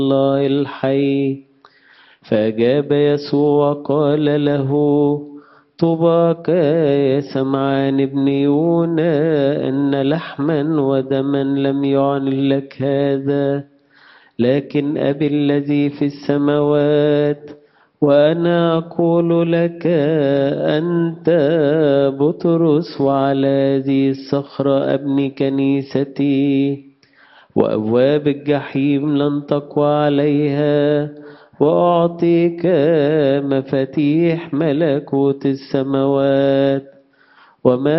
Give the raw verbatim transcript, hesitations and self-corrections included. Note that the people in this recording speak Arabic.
الله الحي. فأجاب يسوع وقال له: طوباك يا سمعان ابن يونا، إن لحما ودما لم يعن لك هذا، لكن أبي الذي في السماوات. وأنا أقول لك أنت بطرس، وعلى هذه الصخرة أبني كنيستي، وأبواب الجحيم لن تقوى عليها. وأعطيك مفاتيح ملكوت السماوات. وما